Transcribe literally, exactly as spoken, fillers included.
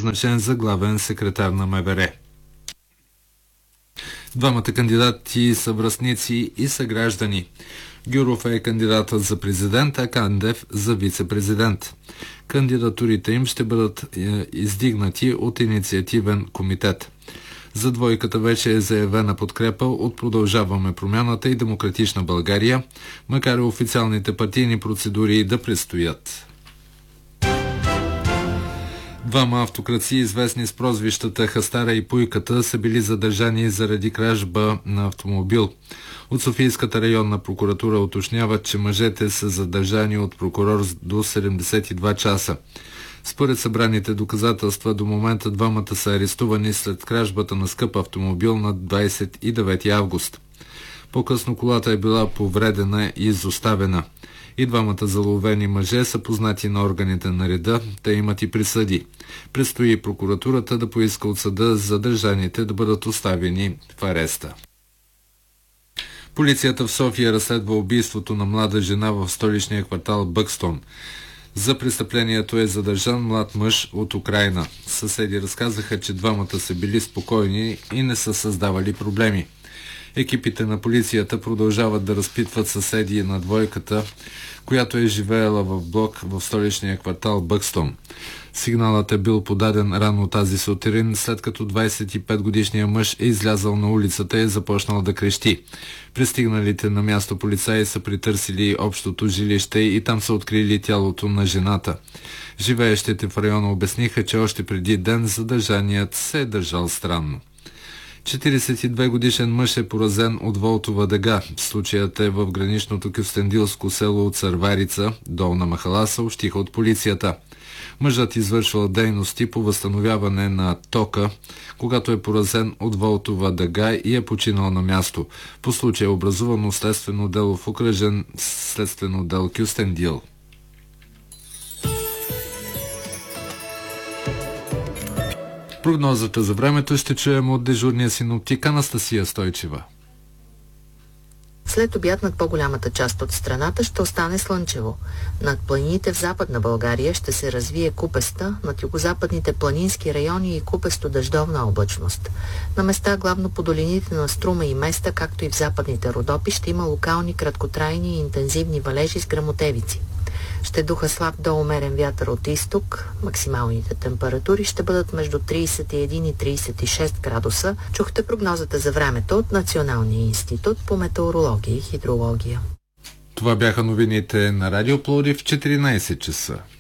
назначен за главен секретар на МВР. Двамата кандидати са връстници и съграждани. Гюров е кандидатът за президент, а Кандев за вице-президент. Кандидатурите им ще бъдат издигнати от инициативен комитет. За двойката вече е заявена подкрепа от Продължаваме промяната и Демократична България, макар и официалните партийни процедури да предстоят. Двама автокраци, известни с прозвищата Хастара и Пуйката, са били задържани заради кражба на автомобил. От Софийската районна прокуратура уточняват, че мъжете са задържани от прокурор до седемдесет и два часа. Според събраните доказателства, до момента двамата са арестувани след кражбата на скъп автомобил на двадесет и девети август. По-късно колата е била повредена и изоставена. И двамата заловени мъже са познати на органите на реда, те имат и присъди. Предстои прокуратурата да поиска от съда задържаните да бъдат оставени в ареста. Полицията в София разследва убийството на млада жена в столичния квартал Бъкстон. За престъплението е задържан млад мъж от Украйна. Съседи разказаха, че двамата са били спокойни и не са създавали проблеми. Екипите на полицията продължават да разпитват съседи на двойката, която е живеела в блок в столичния квартал Бъкстон. Сигналът е бил подаден рано тази сутрин, след като двадесет и пет годишният мъж е излязъл на улицата и е започнал да крещи. Пристигналите на място полицаи са притърсили общото жилище и там са открили тялото на жената. Живеещите в района обясниха, че още преди ден задържаният се е държал странно. четиридесет и две годишен мъж е поразен от волтова дъга. Случаят е в граничното кюстендилско село Църварица, Долна махала, съобщиха от полицията. Мъжът извършвал дейности по възстановяване на тока, когато е поразен от волтова дъга и е починал на място. По случая е образувано следствено дело в окръжен следствен отдел Кюстендил. Прогнозата за времето ще чуем от дежурния синоптик Анастасия Стойчева. След обяд над по-голямата част от страната ще остане слънчево. Над планините в Западна България ще се развие купеста, над югозападните планински райони и купесто дъждовна облачност. На места, главно по долините на Струма и Места, както и в западните Родопи, ще има локални краткотрайни и интензивни валежи с гръмотевици. Ще духа слаб до умерен вятър от изток. Максималните температури ще бъдат между тридесет и един и тридесет и шест градуса. Чухте прогнозата за времето от Националния институт по метеорология и хидрология. Това бяха новините на Радио Пловдив в четиринадесет часа.